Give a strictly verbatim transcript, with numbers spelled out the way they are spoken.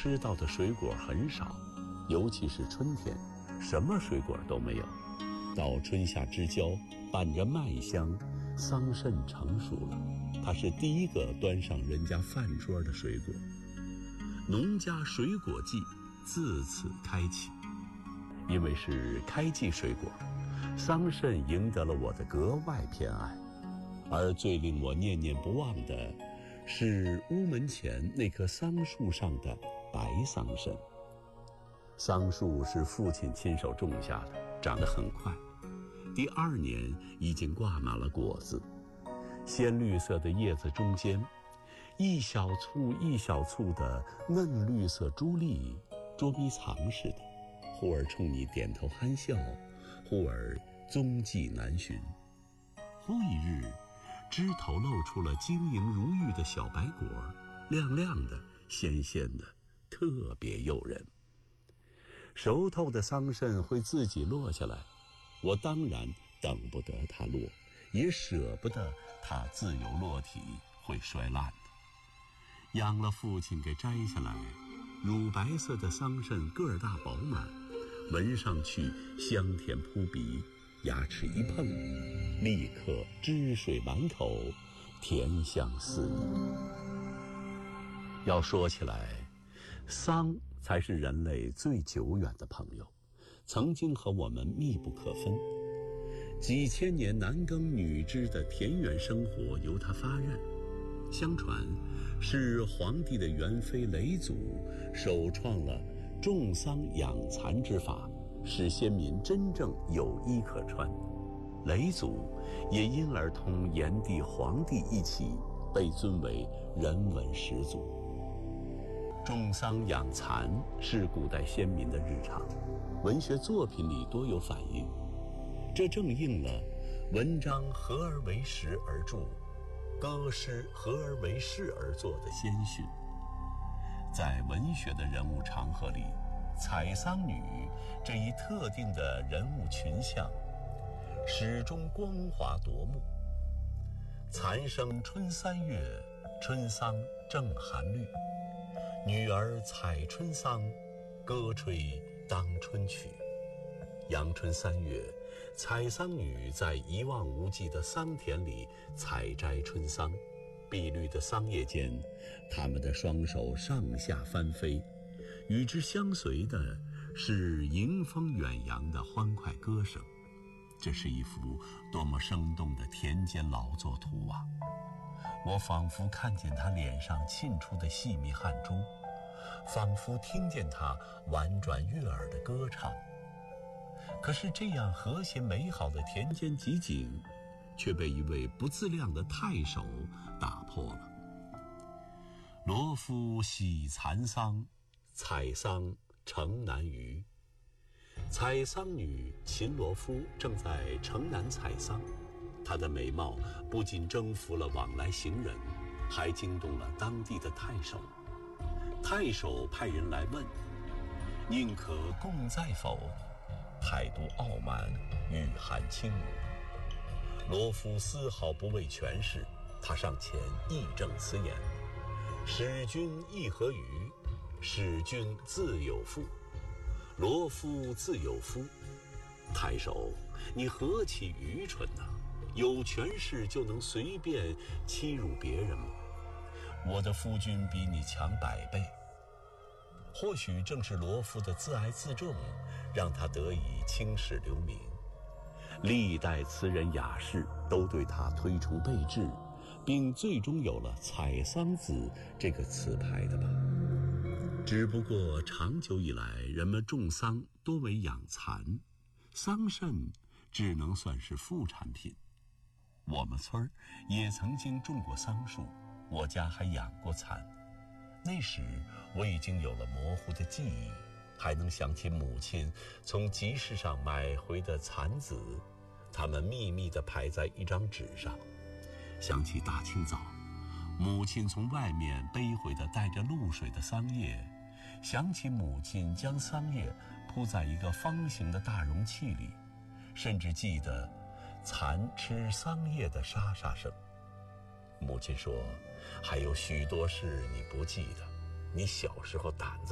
吃到的水果很少，尤其是春天，什么水果都没有。到春夏之交，伴着麦香，桑葚成熟了，它是第一个端上人家饭桌的水果。农家水果季自此开启。因为是开季水果，桑葚赢得了我的格外偏爱。而最令我念念不忘的是屋门前那棵桑树上的白桑葚。桑树是父亲亲手种下的，长得很快，第二年已经挂满了果子。鲜绿色的叶子中间，一小簇一小簇的嫩绿色珠粒，捉迷藏似的，忽而冲你点头憨笑，忽而踪迹难寻。忽一日，枝头露出了晶莹如玉的小白果，亮亮的，鲜鲜的，特别诱人。熟透的桑葚会自己落下来，我当然等不得它落，也舍不得它自由落体，会衰烂的。养了父亲给摘下来，乳白色的桑葚个儿大饱满，闻上去香甜扑鼻，牙齿一碰，立刻汁水满口，甜香四溢。要说起来，桑才是人类最久远的朋友，曾经和我们密不可分。几千年男耕女织的田园生活由它发轫。相传是黄帝的元妃嫘祖首创了种桑养蚕之法，使先民真正有衣可穿。嫘祖也因而同炎帝、黄帝一起被尊为人文始祖。种桑养蚕是古代先民的日常，文学作品里多有反映，这正应了文章合而为时而著，歌诗合而为事而作的先训。在文学的人物长河里，采桑女这一特定的人物群像始终光华夺目。蚕生春三月，春桑正寒绿，女儿采春桑，歌吹当春曲。阳春三月，采桑女在一望无际的桑田里采摘春桑，碧绿的桑叶间，她们的双手上下翻飞，与之相随的是迎风远扬的欢快歌声。这是一幅多么生动的田间劳作图啊！我仿佛看见她脸上沁出的细密汗珠，仿佛听见她婉转悦耳的歌唱。可是这样和谐美好的田间集景，却被一位不自量的太守打破了。罗夫喜蚕桑，采桑城南隅。采桑女秦罗夫正在城南采桑，她的美貌不仅征服了往来行人，还惊动了当地的太守。太守派人来问：宁可共在否？态度傲慢，语含轻辱。罗夫丝毫不畏权势，他上前义正辞严：使君意何于？使君自有妇。罗夫自有夫。太守，你何其愚蠢啊！有权势就能随便欺辱别人吗？我的夫君比你强百倍。或许正是罗夫的自爱自重，让他得以青史留名。历代词人雅士都对他推崇备至，并最终有了采桑子这个词牌的吧。只不过长久以来，人们种桑多为养蚕，桑葚只能算是副产品。我们村也曾经种过桑树，我家还养过蚕。那时我已经有了模糊的记忆，还能想起母亲从集市上买回的蚕子，它们密密地排在一张纸上。想起大清早，母亲从外面背回的带着露水的桑叶，想起母亲将桑叶铺在一个方形的大容器里，甚至记得蚕吃桑叶的沙沙声。母亲说，还有许多事你不记得，你小时候胆子